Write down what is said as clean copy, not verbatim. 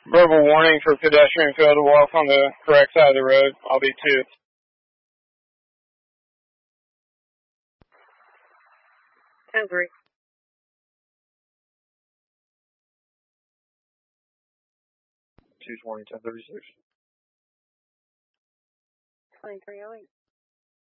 Verbal warning for pedestrian fail to walk on the correct side of the road. I'll be 2. 10-3. 220, 1036. 2308.